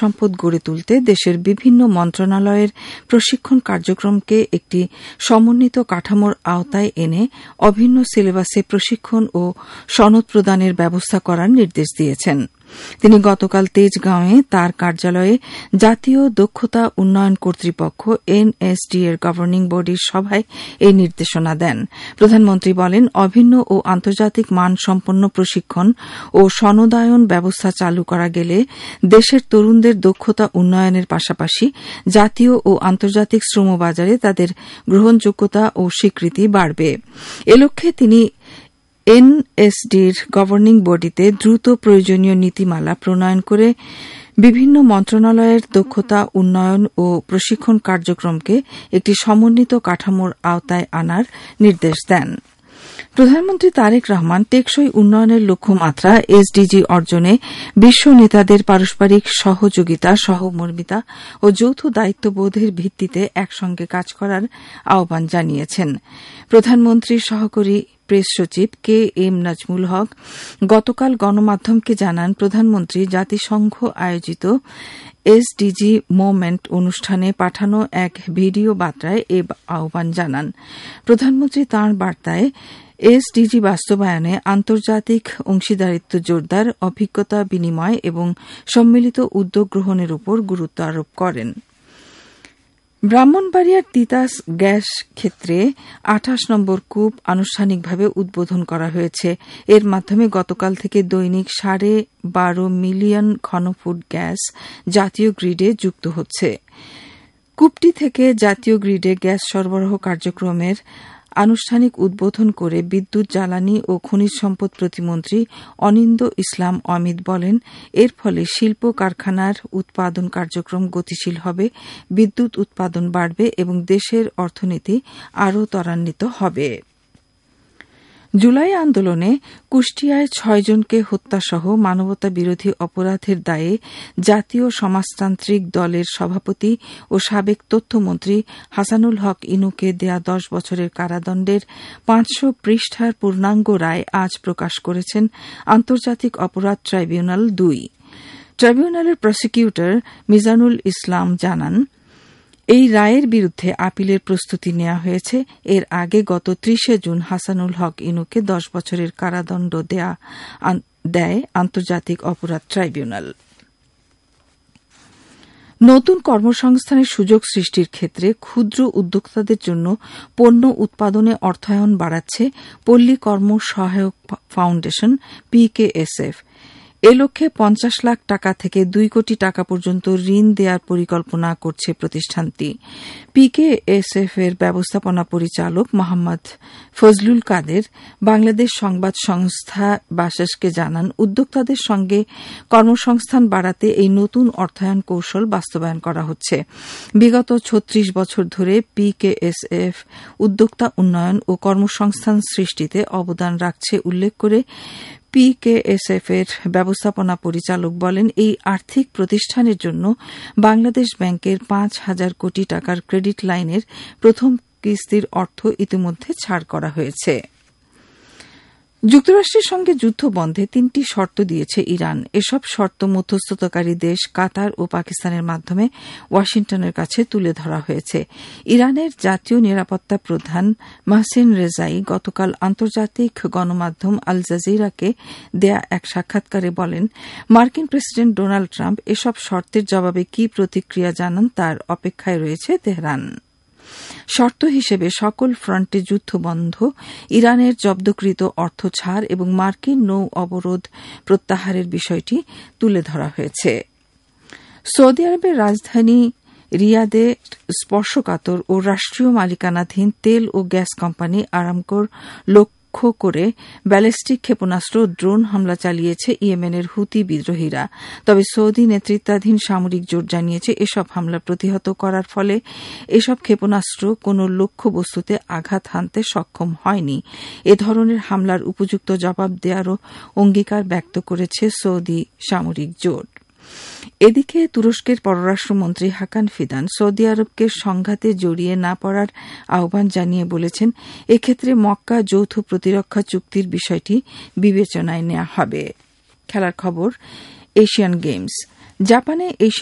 সম্পদ গড়ে তুলতে দেশের বিভিন্ন মন্ত্রণালয়ের প্রশিক্ষণ কার্যক্রমকে একটি সমন্বিত কাঠামোর আওতায় এনে অভিন্ন সিলেবাসে প্রশিক্ষণ ও সনদ প্রদানের ব্যবস্থা করার নির্দেশ দিয়েছেন। তিনি গতকাল তেজগাঁওয়ে তার কার্যালয়ে জাতীয় দক্ষতা উন্নয়ন কর্তৃপক্ষ এনএসডি এর গভর্নিং বডির সভায় এই নির্দেশনা দেন। প্রধানমন্ত্রী বলেন, অভিন্ন ও আন্তর্জাতিক মানসম্পন্ন প্রশিক্ষণ ও সনদায়ন ব্যবস্থা চালু করা গেলে দেশের তরুণদের দক্ষতা উন্নয়নের পাশাপাশি জাতীয় ও আন্তর্জাতিক শ্রমবাজারে তাদের গ্রহণযোগ্যতা ও স্বীকৃতি বাড়বে। এ লক্ষ্যে তিনি এনএসডির গভর্নিং বডিতে দ্রুত প্রয়োজনীয় নীতিমালা প্রণয়ন করে বিভিন্ন মন্ত্রণালয়ের দক্ষতা উন্নয়ন ও প্রশিক্ষণ কার্যক্রমকে একটি সমন্বিত কাঠামোর আওতায় আনার নির্দেশ দেন। প্রধানমন্ত্রী তারেক রহমান টেকসই উন্নয়নের লক্ষ্যমাত্রা এসডিজি অর্জনে বিশ্ব নেতাদের পারস্পরিক সহযোগিতা, সহমর্মিতা ও যৌথ দায়িত্ববোধের ভিত্তিতে একসঙ্গে কাজ করার আহ্বান জানিয়েছেন। প্রধানমন্ত্রীর সহকারী প্রেস সচিব কে এম নাজমুল হক গতকাল গণমাধ্যমকে জানান, প্রধানমন্ত্রী জাতিসংঘ আয়োজিত এসডিজি মোমেন্ট অনুষ্ঠানে পাঠানো এক ভিডিও বার্তায় এ আহ্বান জানান। প্রধানমন্ত্রী তাঁর বার্তায় এসডিজি বাস্তবায়নে আন্তর্জাতিক অংশীদারিত্ব জোরদার, অভিজ্ঞতা বিনিময় এবং সম্মিলিত উদ্যোগ গ্রহণের উপর গুরুত্ব আরোপ করেন। ব্রাহ্মণবাড়িয়ার তিতাস গ্যাস ক্ষেত্রে ২৮ নম্বর কূপ আনুষ্ঠানিকভাবে উদ্বোধন করা হয়েছে। এর মাধ্যমে গতকাল থেকে দৈনিক ১২.৫ মিলিয়ন ঘনফুট গ্যাস জাতীয় গ্রিডে যুক্ত হচ্ছে। কূপটি থেকে জাতীয় গ্রিডে গ্যাস সরবরাহ কার্যক্রমের আনুষ্ঠানিক উদ্বোধন করে বিদ্যুৎ, জ্বালানি ও খনিজ সম্পদ প্রতিমন্ত্রী অনিন্দ ইসলাম অমিত বলেন, এর ফলে শিল্প কারখানার উৎপাদন কার্যক্রম গতিশীল হবে, বিদ্যুৎ উৎপাদন বাড়বে এবং দেশের অর্থনীতি আরও ত্বরান্বিত হবে। জুলাই আন্দোলনে কুষ্টিয়ায় ৬ জনকে হত্যাসহ মানবতা বিরোধী অপরাধের দায়ে জাতীয় সমাজতান্ত্রিক দলের সভাপতি ও সাবেক তথ্যমন্ত্রী হাসানুল হক ইনুকে দেয়া ১০ বছরের কারাদণ্ডের ৫০০ পৃষ্ঠার পূর্ণাঙ্গ রায় আজ প্রকাশ করেছেন আন্তর্জাতিক অপরাধ ট্রাইব্যুনাল ২। ট্রাইব্যুনালের প্রসিকিউটর মিজানুল ইসলাম জানান, এই রায়ের বিরুদ্ধে আপিলের প্রস্তুতি নেওয়া হয়েছে। এর আগে গত ৩০ জুন হাসানুল হক ইনুকে ১০ বছরের কারাদণ্ড দেয় আন্তর্জাতিক অপরাধ ট্রাইব্যুনাল। নতুন কর্মসংস্থানের সুযোগ সৃষ্টির ক্ষেত্রে ক্ষুদ্র উদ্যোক্তাদের জন্য পণ্য উৎপাদনে অর্থায়ন বাড়াচ্ছে পল্লী কর্ম সহায়ক ফাউন্ডেশন পিকেএসএফ। এ লক্ষ্যে ৫০ লাখ টাকা থেকে ২ কোটি টাকা পর্যন্ত ঋণ দেওয়ার পরিকল্পনা করছে প্রতিষ্ঠানটি। পিকেএসএফ এর ব্যবস্থাপনা পরিচালক মোহাম্মদ ফজলুল কাদের বাংলাদেশ সংবাদ সংস্থা বাসেসকে জানান, উদ্যোক্তাদের সঙ্গে কর্মসংস্থান বাড়াতে এই নতুন অর্থায়ন কৌশল বাস্তবায়ন করা হচ্ছে। বিগত ৩৬ বছর ধরে পিকেএসএফ উদ্যোক্তা উন্নয়ন ও কর্মসংস্থান সৃষ্টিতে অবদান রাখছে উল্লেখ করে পিকেএসএফ এর ব্যবস্থাপনা পরিচালক বলেন, এই আর্থিক প্রতিষ্ঠানের জন্য বাংলাদেশ ব্যাংকের ৫,০০০ কোটি টাকার ক্রেডিট লাইনের প্রথম কিস্তির অর্থ ইতিমধ্যে ছাড় করা হয়েছে। যুক্তরাষ্ট্রের সঙ্গে যুদ্ধ বন্ধে ৩টি শর্ত দিয়েছে ইরান। এসব শর্ত মধ্যস্থতাকারী দেশ কাতার ও পাকিস্তানের মাধ্যমে ওয়াশিংটনের কাছে তুলে ধরা হয়েছে। ইরানের জাতীয় নিরাপত্তা প্রধান মাহসেন রেজাই গতকাল আন্তর্জাতিক গণমাধ্যম আল জাজিরাকে দেয়া এক সাক্ষাৎকারে বলেন, মার্কিন প্রেসিডেন্ট ডোনাল্ড ট্রাম্প এসব শর্তের জবাবে কি প্রতিক্রিয়া জানান তার অপেক্ষায় রয়েছে তেহরান। শর্ত হিসেবে সকল ফ্রন্টে যুদ্ধ বন্ধ, ইরানের জব্দকৃত অর্থ ছাড় এবং মার্কিন নৌ অবরোধ প্রত্যাহারের বিষয়টি তুলে ধরা হয়েছে। সৌদি আরবের রাজধানী রিয়াদে স্পর্শকাতর ও রাষ্ট্রীয় মালিকানাধীন তেল ও গ্যাস কোম্পানি আরামকোর লক্ষ্য করে ব্যালিস্টিক ক্ষেপণাস্ত্র ও ড্রোন হামলা চালিয়েছে ইয়েমেনের হুতি বিদ্রোহীরা। তবে সৌদি নেতৃত্বাধীন সামরিক জোট জানিয়েছে, এসব হামলা প্রতিহত করার ফলে এসব ক্ষেপণাস্ত্র কোনো লক্ষ্যবস্তুতে আঘাত হানতে সক্ষম হয়নি। এ ধরনের হামলার উপযুক্ত জবাব দেওয়ারও অঙ্গীকার ব্যক্ত করেছে সৌদি সামরিক জোট। এদিকে তুরস্কের পররাষ্ট্রমন্ত্রী হাকান ফিদান সৌদি আরবকে সংঘাতে জড়িয়ে না পড়ার আহ্বান জানিয়ে বলেছেন, এক্ষেত্রে মক্কা যৌথ প্রতিরক্ষা চুক্তির বিষয়টি বিবেচনায় নেওয়া হবে। খেলার খবর, এশিয়ান গেমস। জাপানে